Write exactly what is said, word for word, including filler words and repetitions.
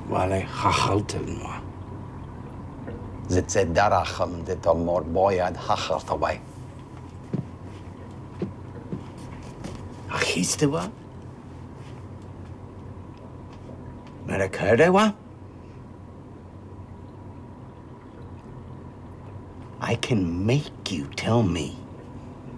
ولی خخلتن و زت درخم دت مور باید خخلت وای خیسته و مرا کرده و I can make you tell me